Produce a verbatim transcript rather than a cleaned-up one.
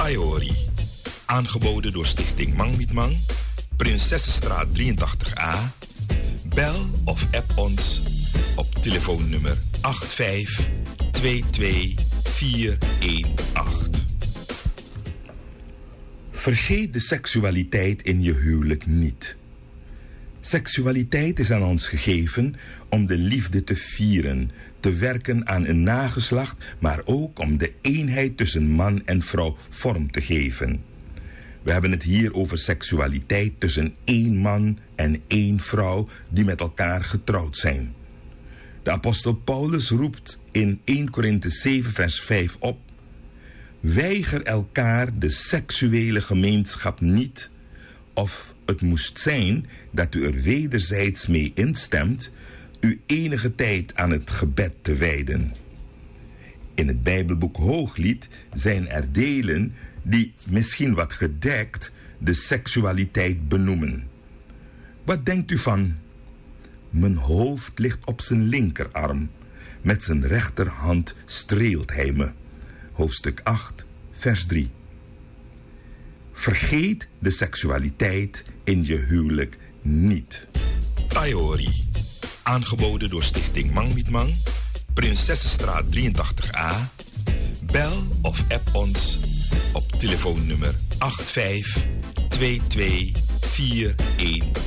Taiori. Aangeboden door Stichting Mang Mit Mang, Prinsessenstraat drieëntachtig A. Bel of app ons op telefoonnummer acht vijf twee twee vier een acht. Vergeet de seksualiteit in je huwelijk niet. Seksualiteit is aan ons gegeven om de liefde te vieren, te werken aan een nageslacht, maar ook om de eenheid tussen man en vrouw vorm te geven. We hebben het hier over seksualiteit tussen één man en één vrouw die met elkaar getrouwd zijn. De apostel Paulus roept in eerste Korinthe zeven vers vijf op: weiger elkaar de seksuele gemeenschap niet, of het moest zijn dat u er wederzijds mee instemt u enige tijd aan het gebed te wijden. In het Bijbelboek Hooglied zijn er delen die misschien wat gedekt de seksualiteit benoemen. Wat denkt u van? Mijn hoofd ligt op zijn linkerarm, met zijn rechterhand streelt hij me. Hoofdstuk acht, vers drie. Vergeet de seksualiteit in je huwelijk niet. Taiori. Aangeboden door Stichting Mang Mit Mang, Prinsessenstraat drieëntachtig A. Bel of app ons op telefoonnummer acht vijf twee twee vier een